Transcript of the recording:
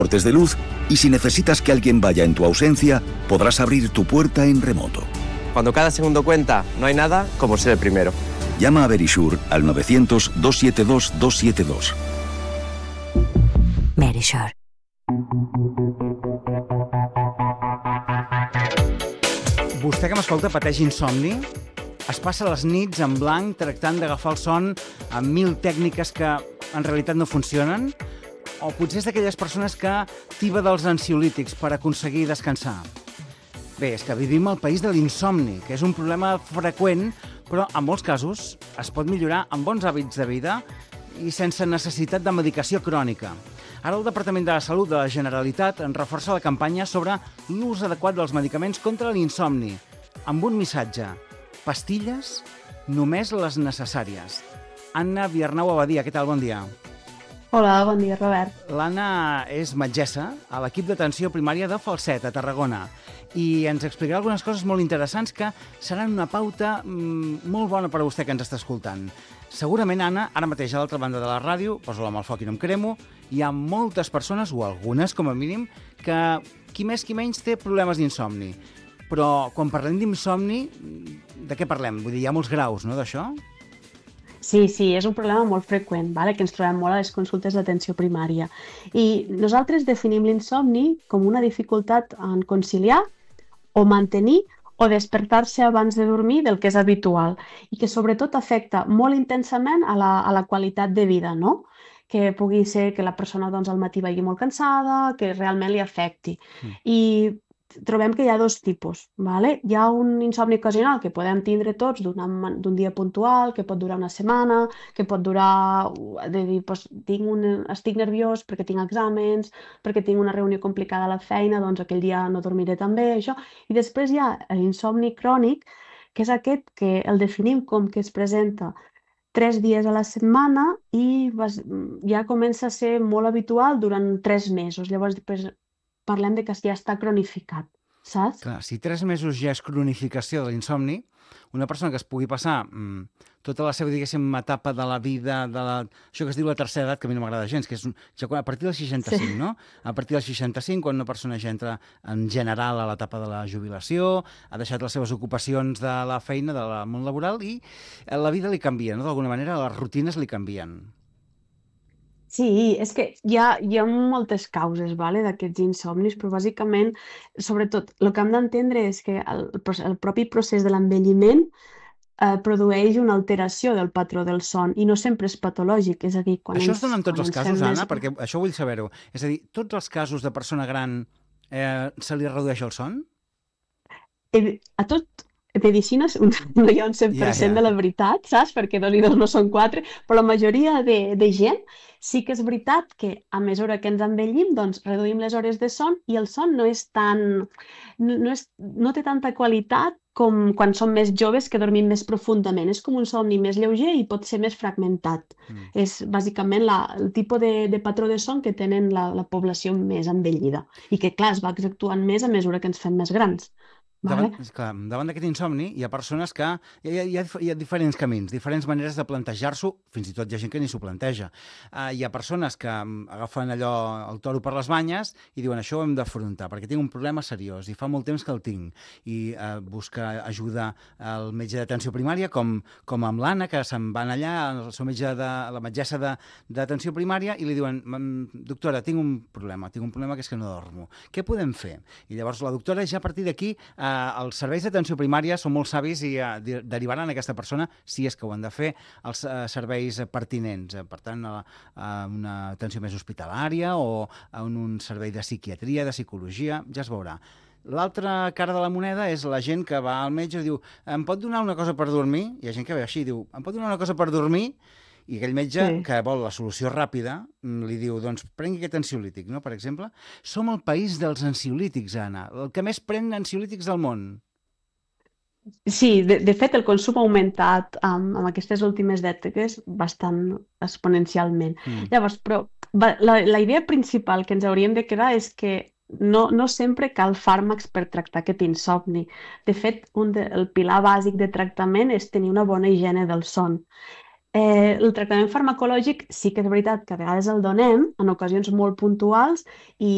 cortes de luz y si necesitas que alguien vaya en tu ausencia, podrás abrir tu puerta en remoto. Cuando cada segundo cuenta, no hay nada como ser el primero. Llama a Verisure al 900-272-272. Verisure. Vostè que m'escolta pateix insomni? Es passa les nits en blanc tractant d'agafar el son amb 1000 tècniques que en realitat no funcionen? O potser és d'aquelles persones que tiba dels ansiolítics per aconseguir descansar? Bé, és que vivim al país de l'insomni, que és un problema freqüent, però en molts casos es pot millorar amb bons hàbits de vida i sense necessitat de medicació crònica. Ara el Departament de Salut de la Generalitat en reforça la campanya sobre l'ús adequat dels medicaments contra l'insomni, amb un missatge: pastilles, només les necessàries. Anna Viarnau Abadia, què tal? Bon dia. Hola, bon dia, Robert. L'Anna és metgessa a l'equip d'atenció primària de Falset, a Tarragona, i ens explicarà algunes coses molt interessants que seran una pauta molt bona per a vostè que ens està escoltant. Segurament, Anna, ara mateix a l'altra banda de la ràdio, poso-la amb el foc i no em cremo, hi ha moltes persones, o algunes com a mínim, que qui més qui menys té problemes d'insomni. Però quan parlem d'insomni, de què parlem? Vull dir, hi ha molts graus, no, d'això? Sí, és un problema molt freqüent, vale? Que ens trobem molt a les consultes d'atenció primària. I nosaltres definim l'insomni com una dificultat en conciliar o mantenir o despertar-se abans de dormir del que és habitual i que sobretot afecta molt intensament a la qualitat de vida, no? Que pugui ser que la persona doncs, al matí vagi molt cansada, que realment li afecti. I trobem que hi ha dos tipus. Vale? Hi ha un insomni ocasional que podem tindre tots d'un dia puntual, que pot durar una setmana, que pot durar, de dir, doncs, estic nerviós perquè tinc exàmens, perquè tinc una reunió complicada a la feina, doncs aquell dia no dormiré tan bé, això. I després hi ha l'insomni crònic, que és aquest que el definim com que es presenta 3 dies a la setmana i ja comença a ser molt habitual durant 3 mesos. Llavors, després parlem de que ja està cronificat, saps? Clar, si 3 mesos ja és cronificació de l'insomni, una persona que es pugui passar tota la seva, diguéssim, etapa de la vida, això que es diu la tercera edat, que a mi no m'agrada gens, que és a partir dels 65, sí. No? A partir dels 65, quan una persona ja entra en general a l'etapa de la jubilació, ha deixat les seves ocupacions de la feina, del món laboral, i la vida li canvia, no? D'alguna manera les rutines li canvien. Sí, és que hi ha moltes causes, vale, d'aquests insomnis, però bàsicament, sobretot, el que hem d'entendre és que el propi procés de l'envelliment produeix una alteració del patró del son i no sempre és patològic, és a dir, quan això es dona en tots els casos, Anna? Perquè això vull saber-ho. És a dir, tots els casos de persona gran se li redueix el son? A tot... Medicina no hi ha un 100% de la veritat, saps? Perquè 2 i 2 no són 4, però la majoria de gent sí que és veritat que a mesura que ens envellim, doncs reduïm les hores de son i el son no té tanta qualitat com quan som més joves que dormim més profundament. És com un somni més lleuger i pot ser més fragmentat. És bàsicament el tipus de patró de son que tenen la població més envellida i que, clar, es va accentuant més a mesura que ens fem més grans. Davant d'aquest insomni hi ha persones que... Hi ha diferents camins, diferents maneres de plantejar-s'ho, fins i tot hi ha gent que ni s'ho planteja. Hi ha persones que agafen allò, el toro per les banyes i diuen això ho hem d'afrontar perquè tinc un problema seriós i fa molt temps que el tinc i busca ajuda al metge d'atenció primària com amb l'Anna, que se'n van allà, el seu metge, la metgessa d'atenció primària i li diuen, doctora, tinc un problema que és que no dormo. Què podem fer? I llavors la doctora ja a partir d'aquí els serveis d'atenció primària són molt savis i derivaran aquesta persona, si és que ho han de fer, als serveis pertinents. Per tant, a una atenció més hospitalària o a un servei de psiquiatria, de psicologia, ja es veurà. L'altra cara de la moneda és la gent que va al metge i diu em pot donar una cosa per dormir? Hi ha gent que ve així i diu em pot donar una cosa per dormir? I aquell metge que vol la solució ràpida li diu, doncs prengui aquest ansiolític, no? Per exemple, som el país dels ansiolítics, Anna, el que més pren ansiolítics del món. Sí, de fet el consum ha augmentat amb aquestes últimes dècades bastant exponencialment. Llavors, però la idea principal que ens hauríem de quedar és que no sempre cal fàrmacs per tractar aquest insomni. De fet, el pilar bàsic de tractament és tenir una bona higiene del son. El tractament farmacològic sí que és veritat que a vegades el donem en ocasions molt puntuals i